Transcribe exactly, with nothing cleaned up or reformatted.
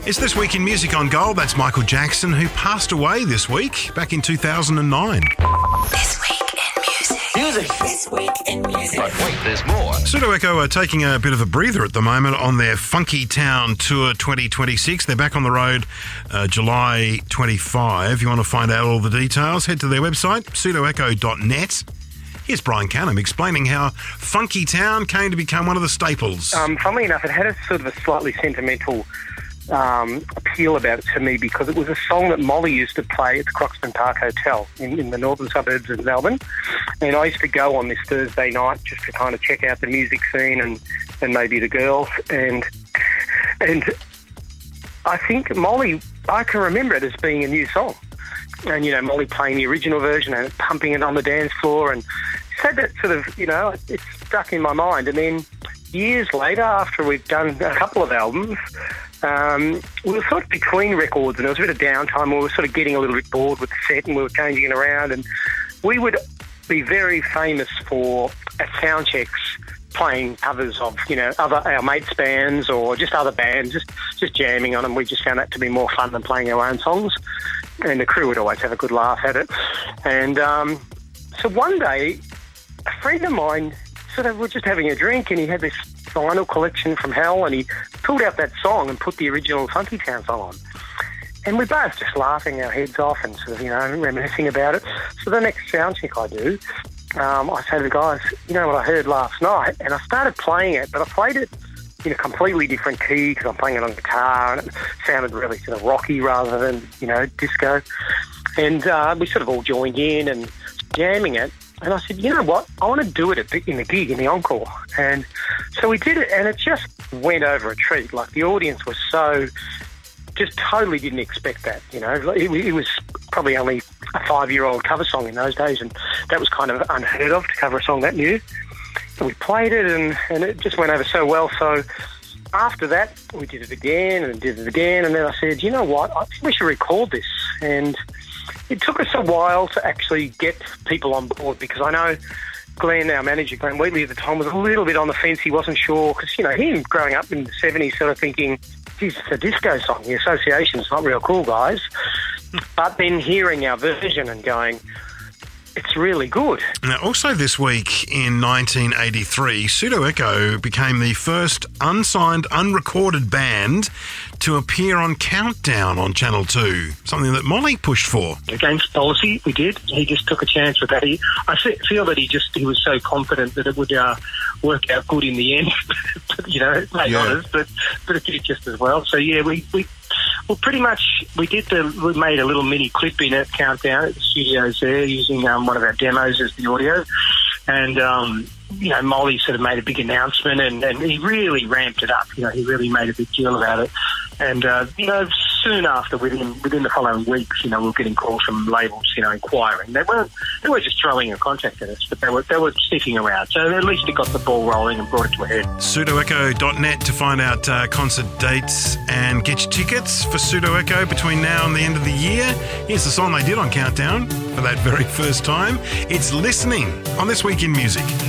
It's This Week in Music on Gold. That's Michael Jackson, who passed away this week, back in two thousand nine. This Week in Music. Music. This Week in Music. But wait, there's more. Pseudo Echo are taking a bit of a breather at the moment on their Funky Town Tour twenty twenty-six. They're back on the road uh, July twenty-fifth. If you want to find out all the details, head to their website, pseudo echo dot net. Here's Brian Canham explaining how Funky Town came to become one of the staples. Um, funnily enough, it had a sort of a slightly sentimental um, appeal about it to me because it was a song that Molly used to play at the Croxton Park Hotel in, in the northern suburbs of Melbourne. And I used to go on this Thursday night just to kind of check out the music scene and, and maybe the girls. And and I think Molly, I can remember it as being a new song. And, you know, Molly playing the original version and pumping it on the dance floor. And so that sort of, you know, it stuck in my mind. And then years later, after we've done a couple of albums, um, we were sort of between records and there was a bit of downtime. We were sort of getting a little bit bored with the set and we were changing it around. And we would be very famous for, at sound checks, playing covers of, you know, other our mates' bands or just other bands, just, just jamming on them. We just found that to be more fun than playing our own songs. And the crew would always have a good laugh at it. And um, so one day, a friend of mine sort of was just having a drink and he had this vinyl collection from Hell and he pulled out that song and put the original Funky Town song on. And we both just laughing our heads off and sort of, you know, reminiscing about it. So the next sound check I do, um, I say to the guys, you know what I heard last night? And I started playing it, but I played it in a completely different key because I'm playing it on guitar and it sounded really sort of rocky rather than, you know, disco. And uh, we sort of all joined in and jamming it. And I said, you know what, I want to do it at the, in the gig, in the encore. And so we did it and it just went over a treat. Like the audience was so, just totally didn't expect that, you know. It, it was probably only a five-year-old cover song in those days and that was kind of unheard of to cover a song that new. And we played it and, and it just went over so well. So after that, we did it again and did it again. And then I said, you know what, I think we should record this. And it took us a while to actually get people on board because I know Glenn, our manager, Glenn Wheatley at the time, was a little bit on the fence. He wasn't sure because, you know, him growing up in the seventies sort of thinking, geez, it's a disco song. The association's not real cool, guys. But then hearing our version and going, it's really good. Now, also this week in nineteen eighty-three, Pseudo Echo became the first unsigned, unrecorded band to appear on Countdown on Channel two, something that Molly pushed for. Against policy, we did. He just took a chance with that. He, I feel that he just he was so confident that it would uh, work out good in the end. You know, late Yeah. honours, but but it did just as well. So yeah, we we. Well, pretty much we did the, we made a little mini clip in it, Countdown, at the studios there, using um, one of our demos as the audio. And, um, you know, Molly sort of made a big announcement and, and he really ramped it up. You know, he really made a big deal about it. And, uh, you know, soon after, within within the following weeks, you know, we were getting calls from labels, you know, inquiring. They weren't, they weren't just throwing a contact at us, but they were, they were sniffing around. So at least it got the ball rolling and brought it to a head. pseudo echo dot net to find out uh, concert dates and get your tickets for Pseudo Echo between now and the end of the year. Here's the song they did on Countdown for that very first time. It's Listening on This Week in Music.